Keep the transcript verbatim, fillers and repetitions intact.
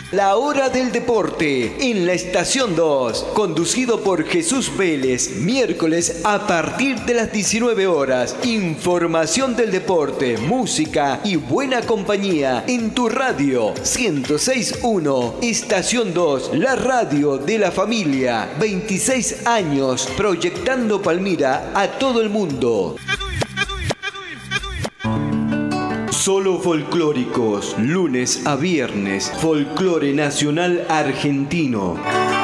La Hora del Deporte en la Estación dos, conducido por Jesús Vélez, miércoles a partir de las diecinueve horas. Información del deporte, música y buena compañía en tu radio ciento seis punto uno. Estación dos, la radio de la familia. veintiséis años proyectando Palmira a todo el mundo. Solo folclóricos, lunes a viernes, folclore nacional argentino.